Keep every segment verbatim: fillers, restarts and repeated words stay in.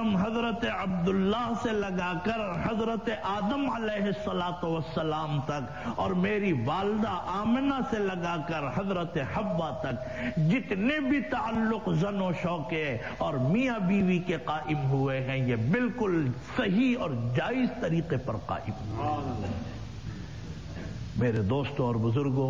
نام حضرت عبداللہ سے لگا کر حضرت آدم علیہ الصلاۃ والسلام تک اور میری والدہ آمنہ سے لگا کر حضرت حوا تک جتنے بھی تعلق زن و شوکے اور میاں بیوی کے قائم ہوئے ہیں یہ بالکل صحیح اور جائز طریقے پر قائم ہوئے۔ میرے دوستوں اور بزرگوں،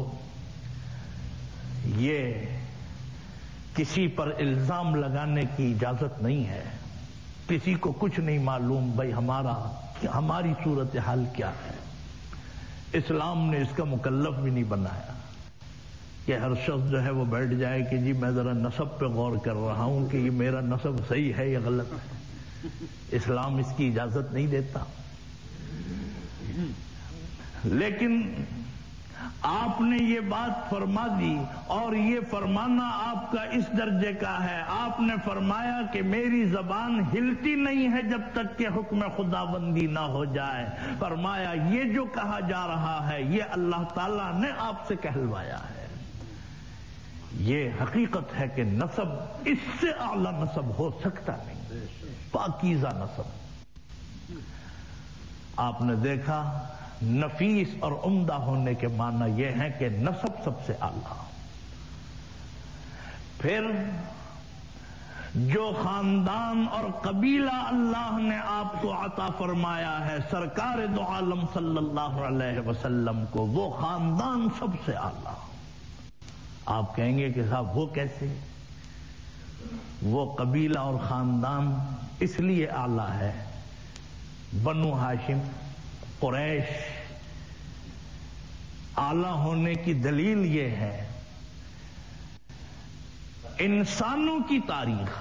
یہ کسی پر الزام لگانے کی اجازت نہیں ہے، کسی کو کچھ نہیں معلوم بھائی ہمارا ہماری صورتحال کیا ہے۔ اسلام نے اس کا مکلف بھی نہیں بنایا کہ ہر شخص جو ہے وہ بیٹھ جائے کہ جی میں ذرا نسب پہ غور کر رہا ہوں کہ یہ میرا نسب صحیح ہے یا غلط ہے۔ اسلام اس کی اجازت نہیں دیتا، لیکن آپ نے یہ بات فرما دی اور یہ فرمانا آپ کا اس درجے کا ہے، آپ نے فرمایا کہ میری زبان ہلتی نہیں ہے جب تک کہ حکم خداوندی نہ ہو جائے۔ فرمایا یہ جو کہا جا رہا ہے یہ اللہ تعالیٰ نے آپ سے کہلوایا ہے۔ یہ حقیقت ہے کہ نسب اس سے اعلیٰ نسب ہو سکتا نہیں، پاکیزہ نسب۔ آپ نے دیکھا نفیس اور عمدہ ہونے کے معنی یہ ہے کہ نسب سب سے اعلیٰ۔ پھر جو خاندان اور قبیلہ اللہ نے آپ کو عطا فرمایا ہے سرکار دو عالم صلی اللہ علیہ وسلم کو، وہ خاندان سب سے اعلیٰ۔ آپ کہیں گے کہ صاحب وہ کیسے؟ وہ قبیلہ اور خاندان اس لیے اعلیٰ ہے، بنو ہاشم قریش اعلیٰ ہونے کی دلیل یہ ہے، انسانوں کی تاریخ،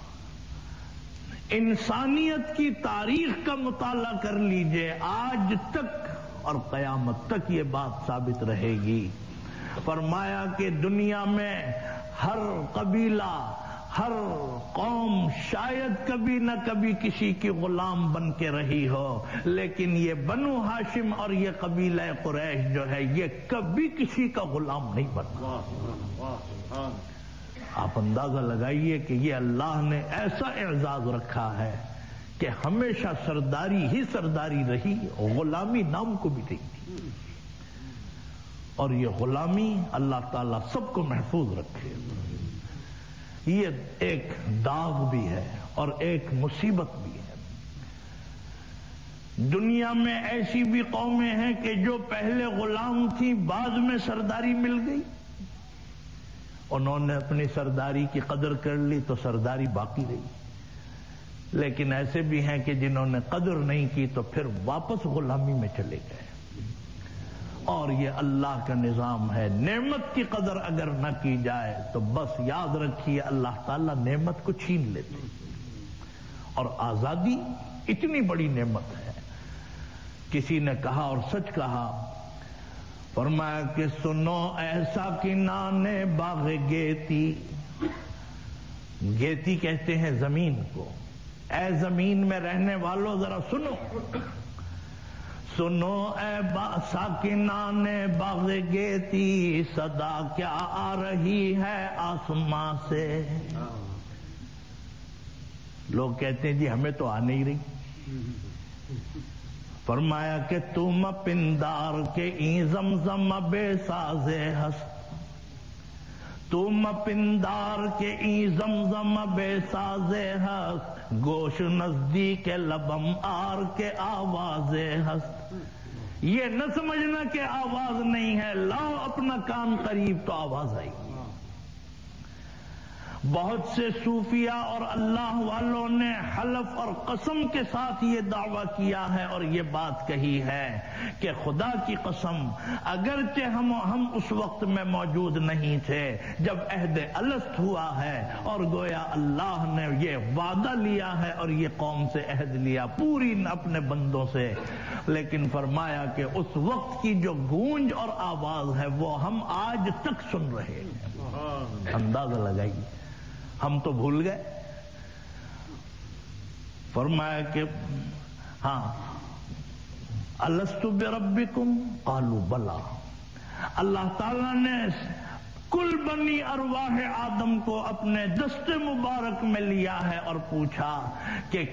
انسانیت کی تاریخ کا مطالعہ کر لیجئے، آج تک اور قیامت تک یہ بات ثابت رہے گی۔ فرمایا کہ دنیا میں ہر قبیلہ، ہر قوم شاید کبھی نہ کبھی کسی کی غلام بن کے رہی ہو، لیکن یہ بنو ہاشم اور یہ قبیلہ قریش جو ہے یہ کبھی کسی کا غلام نہیں بنا۔ آپ اندازہ لگائیے کہ یہ اللہ نے ایسا اعزاز رکھا ہے کہ ہمیشہ سرداری ہی سرداری رہی، غلامی نام کو بھی نہیں تھی، اور یہ غلامی اللہ تعالیٰ سب کو محفوظ رکھے۔ یہ ایک داغ بھی ہے اور ایک مصیبت بھی ہے۔ دنیا میں ایسی بھی قومیں ہیں کہ جو پہلے غلام تھیں بعد میں سرداری مل گئی، انہوں نے اپنی سرداری کی قدر کر لی تو سرداری باقی رہی، لیکن ایسے بھی ہیں کہ جنہوں نے قدر نہیں کی تو پھر واپس غلامی میں چلے گئے۔ اور یہ اللہ کا نظام ہے، نعمت کی قدر اگر نہ کی جائے تو بس یاد رکھیے اللہ تعالیٰ نعمت کو چھین لیتے، اور آزادی اتنی بڑی نعمت ہے۔ کسی نے کہا اور سچ کہا، فرمایا کہ سنو ایسا کہ نانے باغ گیتی، گیتی کہتے ہیں زمین کو، اے زمین میں رہنے والوں ذرا سنو، سنو اے با ساکنان باغ گیتی، صدا کیا آ رہی ہے آسمان سے۔ لوگ کہتے ہیں جی ہمیں تو آ نہیں رہی۔ فرمایا کہ تم پندار کے این زمزم بے سازے ہست، تم پندار کے این زمزم بے سازے ہست، گوش نزدیک لبم آر کے آواز ہست۔ یہ نہ سمجھنا کہ آواز نہیں ہے، لاؤ اپنا کان قریب تو آواز آئی۔ بہت سے صوفیاء اور اللہ والوں نے حلف اور قسم کے ساتھ یہ دعویٰ کیا ہے اور یہ بات کہی ہے کہ خدا کی قسم اگرچہ ہم ہم اس وقت میں موجود نہیں تھے جب عہد الست ہوا ہے، اور گویا اللہ نے یہ وعدہ لیا ہے اور یہ قوم سے عہد لیا پوری اپنے بندوں سے، لیکن فرمایا کہ اس وقت کی جو گونج اور آواز ہے وہ ہم آج تک سن رہے ہیں۔ اندازہ لگائیے، ہم تو بھول گئے۔ فرمایا کہ ہاں الستو بربکم قالوا بلا، اللہ تعالیٰ نے کل بنی ارواح آدم کو اپنے دست مبارک میں لیا ہے اور پوچھا کہ